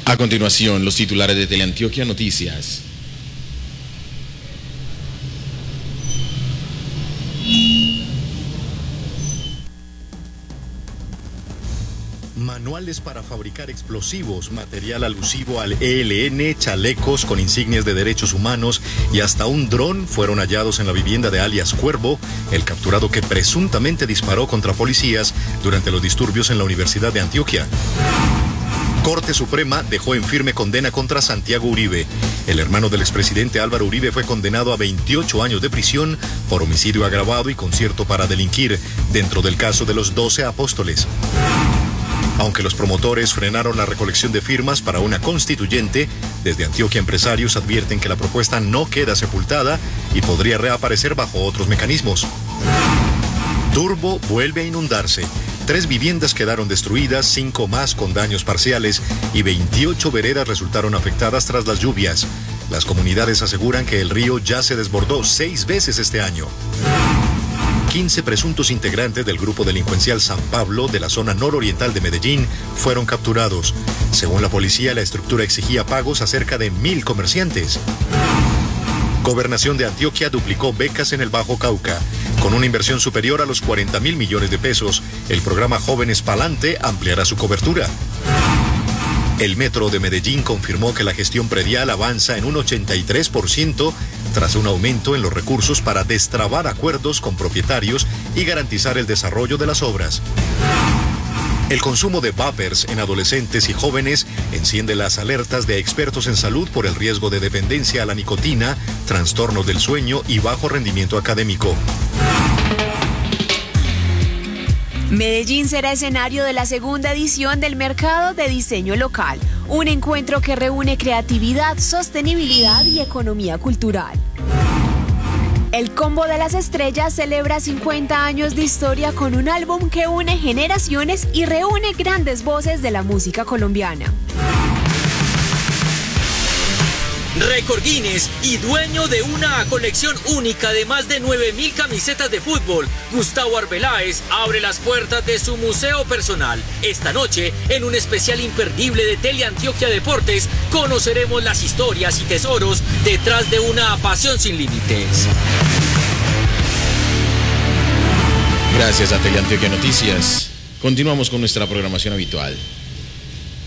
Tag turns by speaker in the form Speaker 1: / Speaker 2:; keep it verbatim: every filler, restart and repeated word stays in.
Speaker 1: A continuación, los titulares de Teleantioquia Noticias.
Speaker 2: Manuales para fabricar explosivos, material alusivo al E L N, chalecos con insignias de derechos humanos y hasta un dron fueron hallados en la vivienda de alias Cuervo, el capturado que presuntamente disparó contra policías durante los disturbios en la Universidad de Antioquia. Corte Suprema dejó en firme condena contra Santiago Uribe. El hermano del expresidente Álvaro Uribe fue condenado a veintiocho años de prisión por homicidio agravado y concierto para delinquir, dentro del caso de los doce apóstoles. Aunque los promotores frenaron la recolección de firmas para una constituyente, desde Antioquia empresarios advierten que la propuesta no queda sepultada y podría reaparecer bajo otros mecanismos. Turbo vuelve a inundarse. Tres viviendas quedaron destruidas, cinco más con daños parciales y veintiocho veredas resultaron afectadas tras las lluvias. Las comunidades aseguran que el río ya se desbordó seis veces este año. quince presuntos integrantes del grupo delincuencial San Pablo de la zona nororiental de Medellín fueron capturados. Según la policía, la estructura exigía pagos a cerca de mil comerciantes. Gobernación de Antioquia duplicó becas en el Bajo Cauca. Con una inversión superior a los cuarenta mil millones de pesos, el programa Jóvenes Palante ampliará su cobertura. El Metro de Medellín confirmó que la gestión predial avanza en un ochenta y tres por ciento tras un aumento en los recursos para destrabar acuerdos con propietarios y garantizar el desarrollo de las obras. El consumo de vapers en adolescentes y jóvenes enciende las alertas de expertos en salud por el riesgo de dependencia a la nicotina, trastornos del sueño y bajo rendimiento académico.
Speaker 3: Medellín será escenario de la segunda edición del Mercado de Diseño Local, un encuentro que reúne creatividad, sostenibilidad y economía cultural. El Combo de las Estrellas celebra cincuenta años de historia con un álbum que une generaciones y reúne grandes voces de la música colombiana.
Speaker 4: Récord Guinness y dueño de una colección única de más de nueve mil camisetas de fútbol, Gustavo Arbeláez abre las puertas de su museo personal. Esta noche, en un especial imperdible de Teleantioquia Deportes, conoceremos las historias y tesoros detrás de una pasión sin límites.
Speaker 1: Gracias a Teleantioquia Noticias. Continuamos con nuestra programación habitual.